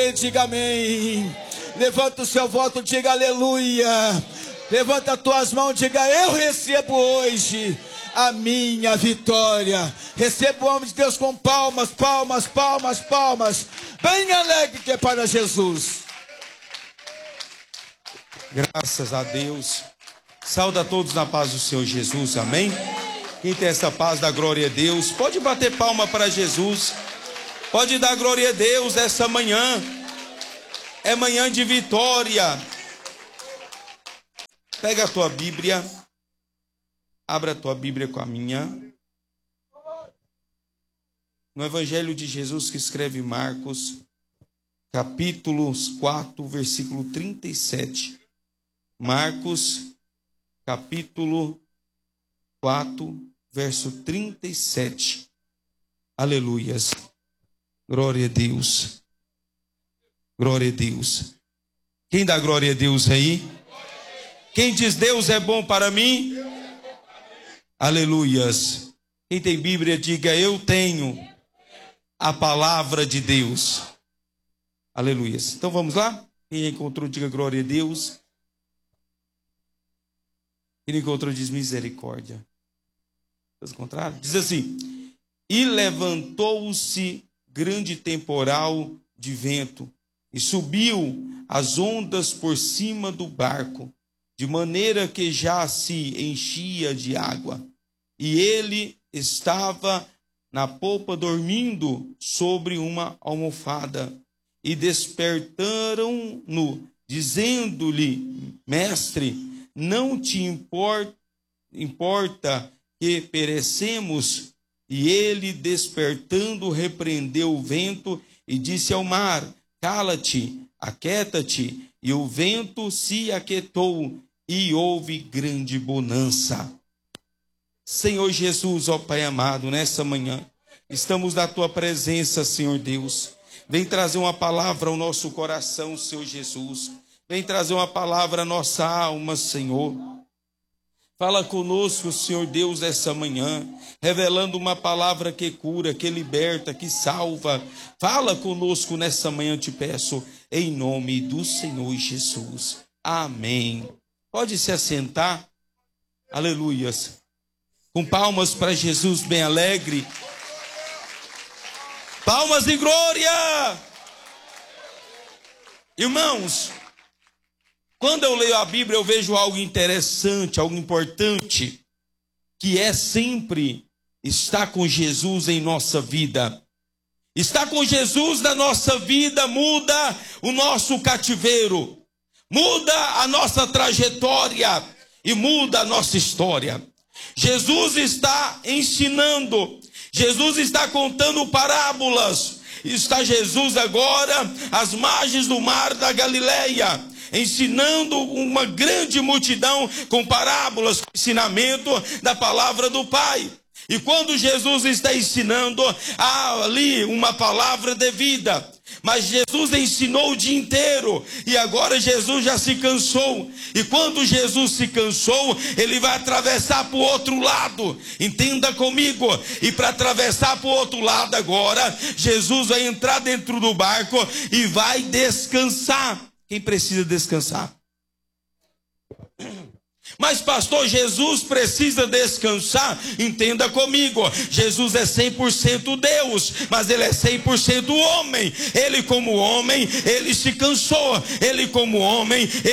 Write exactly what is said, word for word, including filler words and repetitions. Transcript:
crê, diga amém. Levanta o seu voto, diga aleluia. Levanta as tuas mãos, diga eu recebo hoje a minha vitória. Receba o homem de Deus com palmas, palmas, palmas, palmas. Bem alegre que é para Jesus. Graças a Deus. Sauda a todos na paz do Senhor Jesus, amém? Quem tem essa paz, dá glória a Deus. Pode bater palma para Jesus. Pode dar glória a Deus essa manhã. É manhã de vitória. Pega a tua Bíblia. Abra a tua Bíblia com a minha. No Evangelho de Jesus que escreve Marcos, capítulo quatro, versículo trinta e sete. Marcos, capítulo quatro, verso trinta e sete. Aleluias. Glória a Deus. Glória a Deus. Quem dá glória a Deus aí? Quem diz Deus é bom para mim? Aleluias. Quem tem Bíblia, diga eu tenho a palavra de Deus. Aleluias. Então vamos lá? Quem encontrou, diga glória a Deus. Quem encontrou, diz misericórdia. Pelo contrário, diz assim: e levantou-se grande temporal de vento, e subiu as ondas por cima do barco, de maneira que já se enchia de água. E ele estava na popa dormindo sobre uma almofada. E despertaram-no, dizendo-lhe: mestre, não te impor- importa que perecemos? E ele, despertando, repreendeu o vento e disse ao mar: cala-te, aquieta-te. E o vento se aquietou e houve grande bonança. Senhor Jesus, ó Pai amado, nessa manhã estamos na tua presença, Senhor Deus. Vem trazer uma palavra ao nosso coração, Senhor Jesus. Vem trazer uma palavra à nossa alma, Senhor. Fala conosco, Senhor Deus, essa manhã, revelando uma palavra que cura, que liberta, que salva. Fala conosco nessa manhã, te peço, em nome do Senhor Jesus. Amém. Pode se assentar. Aleluias. Com palmas para Jesus bem alegre. Palmas de glória. Irmãos, quando eu leio a Bíblia, eu vejo algo interessante, algo importante, que é sempre estar com Jesus em nossa vida. Estar com Jesus na nossa vida muda o nosso cativeiro, muda a nossa trajetória e muda a nossa história. Jesus está ensinando, Jesus está contando parábolas. Está Jesus agora às margens do mar da Galileia, ensinando uma grande multidão com parábolas, com ensinamento da palavra do Pai. E quando Jesus está ensinando, há ali uma palavra de vida. Mas Jesus ensinou o dia inteiro e agora Jesus já se cansou. E quando Jesus se cansou, ele vai atravessar para o outro lado. Entenda comigo. E para atravessar para o outro lado agora, Jesus vai entrar dentro do barco e vai descansar. Quem precisa descansar? Mas pastor, Jesus precisa descansar? Entenda comigo, Jesus é cem por cento Deus, mas ele é cem por cento homem. Ele como homem, ele se cansou. Ele como homem, ele